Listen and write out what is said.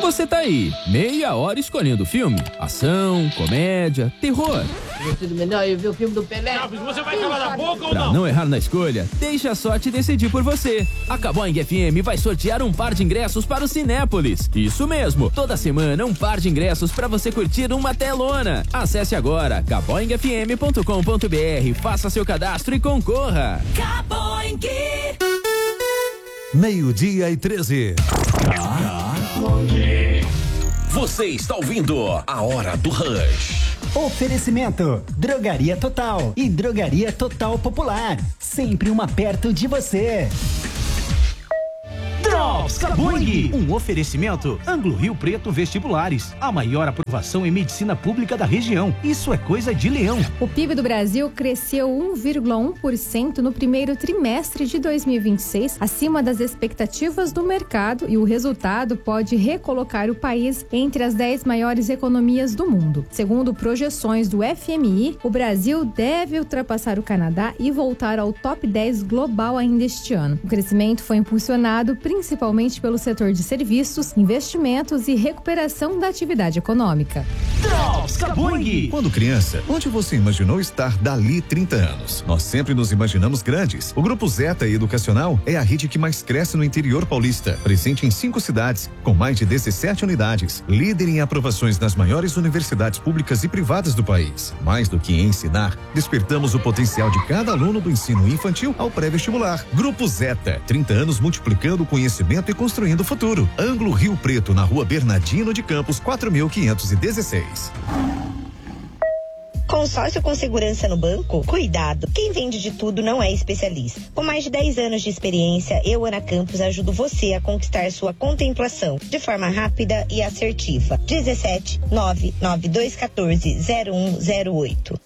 Você tá aí, meia hora escolhendo filme, ação, comédia, terror. Divertido melhor eu ver o filme do Pelé. Você vai calar a boca ou Pra não errar na escolha, deixa a sorte decidir por você. A Caboing FM vai sortear um par de ingressos para o Cinépolis. Isso mesmo, toda semana um par de ingressos para você curtir uma telona. Acesse agora caboingfm.com.br, faça seu cadastro e concorra. Caboing. 12:13. Você está ouvindo a Hora do Rush. Oferecimento: Drogaria Total e Drogaria Total Popular. Sempre uma perto de você. Drops Caboing, um oferecimento Anglo Rio Preto Vestibulares, a maior aprovação em medicina pública da região. Isso é coisa de leão. O PIB do Brasil cresceu 1,1% no primeiro trimestre de 2026, acima das expectativas do mercado, e o resultado pode recolocar o país entre as 10 maiores economias do mundo. Segundo projeções do FMI, o Brasil deve ultrapassar o Canadá e voltar ao top 10 global ainda este ano. O crescimento foi impulsionado principalmente pelo setor de serviços, investimentos e recuperação da atividade econômica. Drops Caboing. Quando criança, onde você imaginou estar dali 30 anos? Nós sempre nos imaginamos grandes. O Grupo Zeta Educacional é a rede que mais cresce no interior paulista, presente em 5 cidades, com mais de 17 unidades, líder em aprovações nas maiores universidades públicas e privadas do país. Mais do que ensinar, despertamos o potencial de cada aluno do ensino infantil ao pré-vestibular. Grupo Zeta, 30 anos multiplicando o conhecimento e construindo o futuro. Anglo Rio Preto, na Rua Bernardino de Campos, 4516. Consórcio com segurança no banco? Cuidado, quem vende de tudo não é especialista. Com mais de 10 anos de experiência, eu, Ana Campos, ajudo você a conquistar sua contemplação de forma rápida e assertiva. 17 99214 0108.